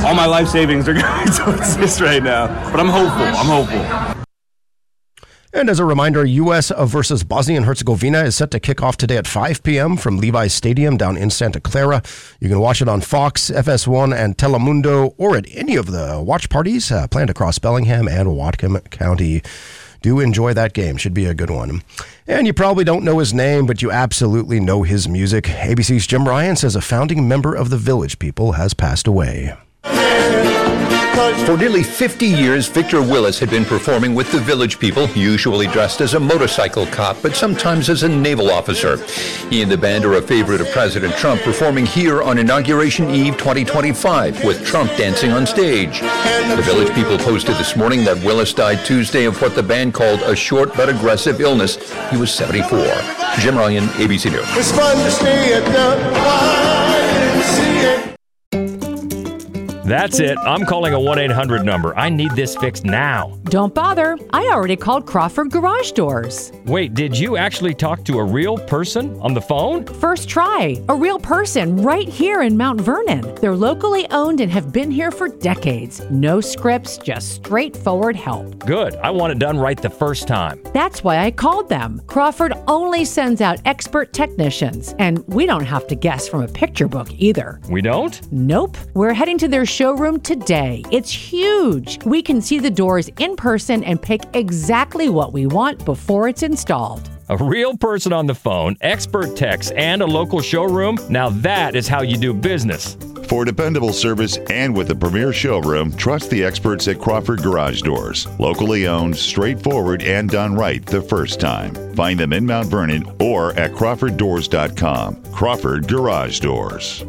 all my life savings are going to exist right now. But I'm hopeful. And as a reminder, U.S. versus Bosnia and Herzegovina is set to kick off today at 5 p.m. from Levi's Stadium down in Santa Clara. You can watch it on Fox, FS1, and Telemundo, or at any of the watch parties planned across Bellingham and Whatcom County. Do enjoy that game. Should be a good one. And you probably don't know his name, but you absolutely know his music. ABC's Jim Ryan says a founding member of the Village People has passed away. For nearly 50 years, Victor Willis had been performing with the Village People, usually dressed as a motorcycle cop, but sometimes as a naval officer. He and the band are a favorite of President Trump, performing here on Inauguration Eve 2025, with Trump dancing on stage. The Village People posted this morning that Willis died Tuesday of what the band called a short but aggressive illness. He was 74. Jim Ryan, ABC News. It's fun to stay at the YMCA. That's it. I'm calling a 1-800 number. I need this fixed now. Don't bother. I already called Crawford Garage Doors. Wait, did you actually talk to a real person on the phone? First try. A real person right here in Mount Vernon. They're locally owned and have been here for decades. No scripts, just straightforward help. Good. I want it done right the first time. That's why I called them. Crawford only sends out expert technicians, and we don't have to guess from a picture book either. We don't? Nope. We're heading to their showroom today. It's huge. We can see the doors in person and pick exactly what we want before it's installed. A real person on the phone, expert techs, and a local showroom? Now that is how you do business. For dependable service and with a premier showroom, trust the experts at Crawford Garage Doors. Locally owned, straightforward, and done right the first time. Find them in Mount Vernon or at crawforddoors.com. Crawford Garage Doors.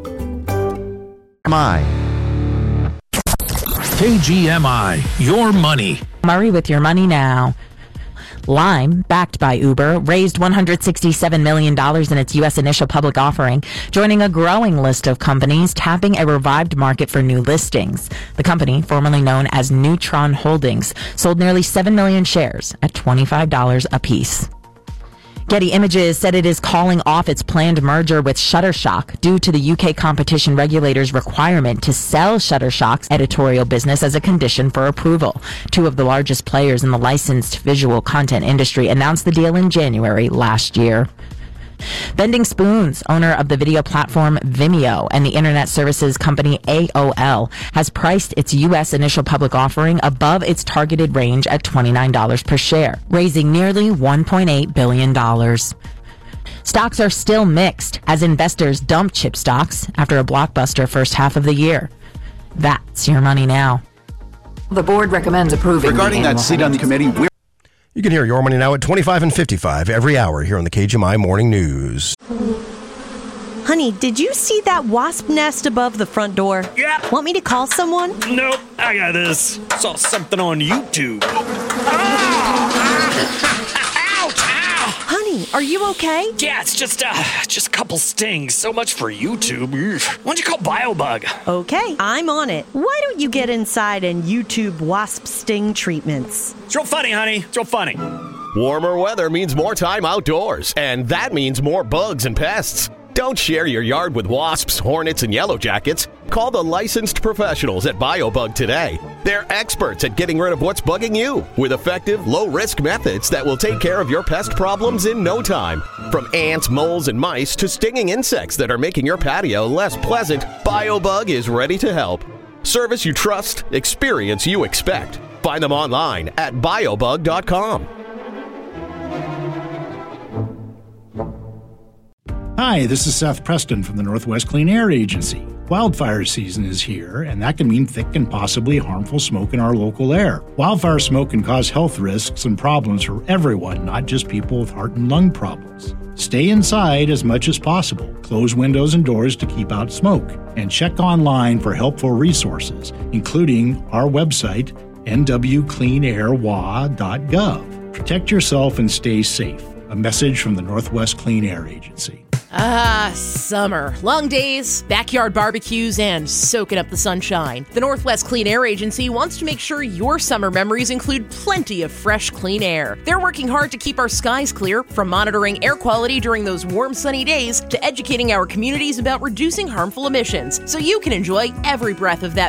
KGMI, your money. Murray with your money now. Lime, backed by Uber, raised $167 million in its U.S. initial public offering, joining a growing list of companies tapping a revived market for new listings. The company, formerly known as Neutron Holdings, sold nearly 7 million shares at $25 apiece. Getty Images said it is calling off its planned merger with Shutterstock due to the UK competition regulator's requirement to sell Shutterstock's editorial business as a condition for approval. Two of the largest players in the licensed visual content industry announced the deal in January last year. Bending Spoons, owner of the video platform Vimeo and the internet services company AOL, has priced its U.S. initial public offering above its targeted range at $29 per share, raising nearly $1.8 billion. Stocks are still mixed as investors dump chip stocks after a blockbuster first half of the year. That's your money now. The board recommends approving. Regarding that seat on the committee, you can hear Your Money Now at 25 and 55 every hour here on the KGMI Morning News. Honey, did you see that wasp nest above the front door? Yeah. Want me to call someone? Nope, I got this. Saw something on YouTube. Honey, are you okay? Yeah, it's just a couple stings. So much for YouTube. Why don't you call BioBug? Okay, I'm on it. Why don't you get inside and YouTube wasp sting treatments? It's real funny, honey. It's real funny. Warmer weather means more time outdoors, and that means more bugs and pests. Don't share your yard with wasps, hornets, and yellow jackets. Call the licensed professionals at BioBug today. They're experts at getting rid of what's bugging you with effective, low-risk methods that will take care of your pest problems in no time. From ants, moles, and mice to stinging insects that are making your patio less pleasant, BioBug is ready to help. Service you trust, experience you expect. Find them online at biobug.com. Hi, this is Seth Preston from the Northwest Clean Air Agency. Wildfire season is here, and that can mean thick and possibly harmful smoke in our local air. Wildfire smoke can cause health risks and problems for everyone, not just people with heart and lung problems. Stay inside as much as possible. Close windows and doors to keep out smoke. And check online for helpful resources, including our website, nwcleanairwa.gov. Protect yourself and stay safe. A message from the Northwest Clean Air Agency. Summer. Long days, backyard barbecues, and soaking up the sunshine. The Northwest Clean Air Agency wants to make sure your summer memories include plenty of fresh, clean air. They're working hard to keep our skies clear, from monitoring air quality during those warm, sunny days to educating our communities about reducing harmful emissions, so you can enjoy every breath of that